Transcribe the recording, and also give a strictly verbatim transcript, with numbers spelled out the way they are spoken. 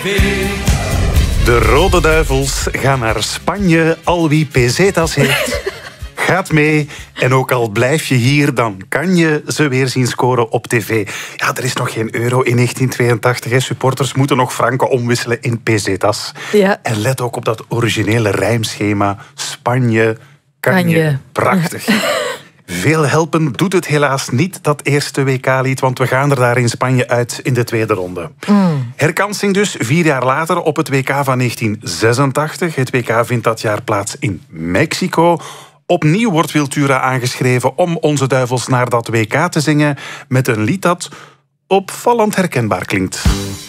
tv. De Rode Duivels gaan naar Spanje. Al wie pesetas heeft, gaat mee. En ook al blijf je hier, dan kan je ze weer zien scoren op tv. Ja, er is nog geen euro in negentien tweeëntachtig. Hè. Supporters moeten nog franken omwisselen in pesetas. Ja. En let ook op dat originele rijmschema. Spanje kan, Kan je. je. Prachtig. Veel helpen doet het helaas niet, dat eerste W K-lied, want we gaan er daar in Spanje uit in de tweede ronde. Mm. Herkansing dus, vier jaar later op het W K van negentien zesentachtig. Het W K vindt dat jaar plaats in Mexico. Opnieuw wordt Wiltura aangeschreven om onze duivels naar dat W K te zingen met een lied dat opvallend herkenbaar klinkt.